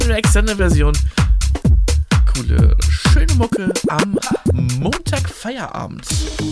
Eine Extended-Version. Coole, schöne Mucke am Montag Feierabend.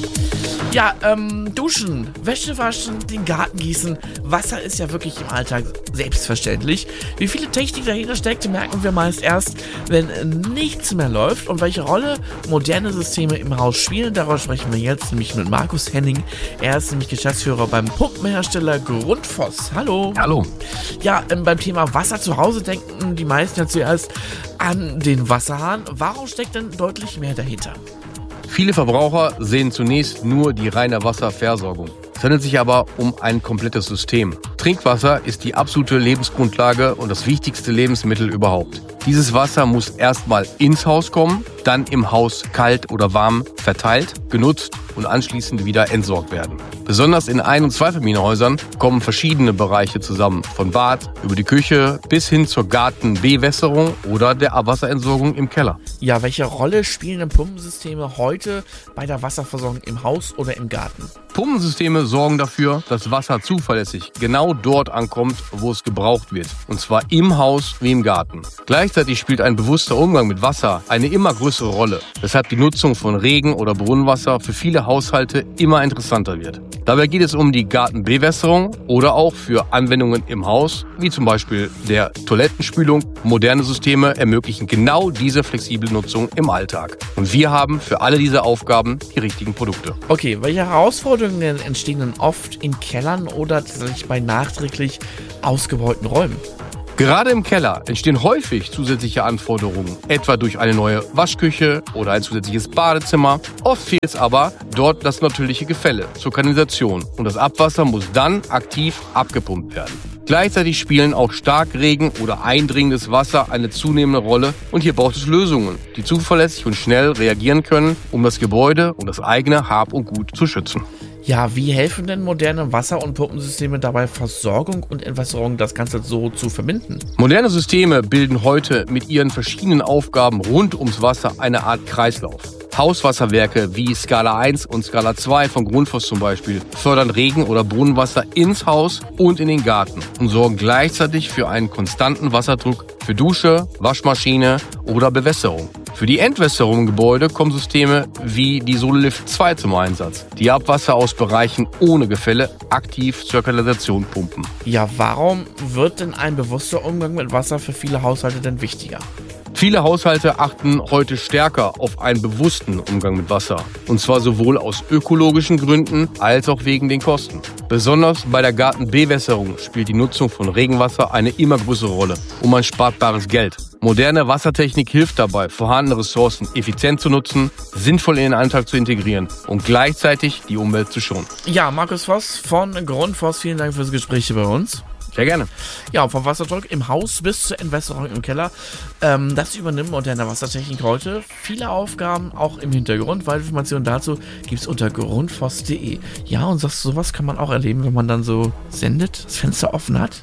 Ja, duschen, Wäsche waschen, den Garten gießen. Wasser ist ja wirklich im Alltag selbstverständlich. Wie viele Technik dahinter steckt, merken wir meist erst, wenn nichts mehr läuft. Und welche Rolle moderne Systeme im Haus spielen, darüber sprechen wir jetzt nämlich mit Markus Henning. Er ist nämlich Geschäftsführer beim Pumpenhersteller Grundfos. Hallo. Hallo. Ja, beim Thema Wasser zu Hause denken die meisten ja zuerst an den Wasserhahn. Warum steckt denn deutlich mehr dahinter? Viele Verbraucher sehen zunächst nur die reine Wasserversorgung. Es handelt sich aber um ein komplettes System. Trinkwasser ist die absolute Lebensgrundlage und das wichtigste Lebensmittel überhaupt. Dieses Wasser muss erstmal ins Haus kommen, dann im Haus kalt oder warm verteilt, genutzt und anschließend wieder entsorgt werden. Besonders in Ein- und Zweifamilienhäusern kommen verschiedene Bereiche zusammen, von Bad über die Küche bis hin zur Gartenbewässerung oder der Abwasserentsorgung im Keller. Ja, welche Rolle spielen denn Pumpensysteme heute bei der Wasserversorgung im Haus oder im Garten? Pumpensysteme sorgen dafür, dass Wasser zuverlässig genau dort ankommt, wo es gebraucht wird. Und zwar im Haus wie im Garten. Gleichzeitig spielt ein bewusster Umgang mit Wasser eine immer größere Rolle, weshalb die Nutzung von Regen- oder Brunnenwasser für viele Haushalte immer interessanter wird. Dabei geht es um die Gartenbewässerung oder auch für Anwendungen im Haus, wie zum Beispiel der Toilettenspülung. Moderne Systeme ermöglichen genau diese flexible Nutzung im Alltag. Und wir haben für alle diese Aufgaben die richtigen Produkte. Okay, welche Herausforderungen entstehen denn oft in Kellern oder tatsächlich bei nachträglich ausgebauten Räumen? Gerade im Keller entstehen häufig zusätzliche Anforderungen, etwa durch eine neue Waschküche oder ein zusätzliches Badezimmer. Oft fehlt es aber dort das natürliche Gefälle zur Kanalisation und das Abwasser muss dann aktiv abgepumpt werden. Gleichzeitig spielen auch Starkregen oder eindringendes Wasser eine zunehmende Rolle und hier braucht es Lösungen, die zuverlässig und schnell reagieren können, um das Gebäude und das eigene Hab und Gut zu schützen. Ja, wie helfen denn moderne Wasser- und Pumpensysteme dabei, Versorgung und Entwässerung das Ganze so zu verbinden? Moderne Systeme bilden heute mit ihren verschiedenen Aufgaben rund ums Wasser eine Art Kreislauf. Hauswasserwerke wie Skala 1 und Skala 2 von Grundfos zum Beispiel fördern Regen- oder Brunnenwasser ins Haus und in den Garten und sorgen gleichzeitig für einen konstanten Wasserdruck für Dusche, Waschmaschine oder Bewässerung. Für die Entwässerung im Gebäude kommen Systeme wie die Solelift 2 zum Einsatz, die Abwasser aus Bereichen ohne Gefälle aktiv zur Kanalisation pumpen. Ja, warum wird denn ein bewusster Umgang mit Wasser für viele Haushalte denn wichtiger? Viele Haushalte achten heute stärker auf einen bewussten Umgang mit Wasser. Und zwar sowohl aus ökologischen Gründen als auch wegen den Kosten. Besonders bei der Gartenbewässerung spielt die Nutzung von Regenwasser eine immer größere Rolle und man spart bares Geld. Moderne Wassertechnik hilft dabei, vorhandene Ressourcen effizient zu nutzen, sinnvoll in den Alltag zu integrieren und gleichzeitig die Umwelt zu schonen. Ja, Markus Voss von Grundfos, vielen Dank fürs Gespräch hier bei uns. Sehr gerne. Ja, vom Wasserdruck im Haus bis zur Entwässerung im Keller. Das übernimmt moderne Wassertechnik heute. Viele Aufgaben auch im Hintergrund. Weitere Informationen dazu gibt es unter grundfos.de. Ja, und sowas kann man auch erleben, wenn man dann so sendet, das Fenster offen hat,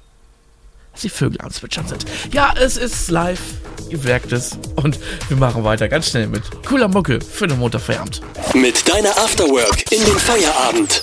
dass die Vögel am Zwitschern sind. Ja, es ist live. Ihr merkt es. Und wir machen weiter ganz schnell mit cooler Mucke für den Montagfeierabend. Mit deiner Afterwork in den Feierabend.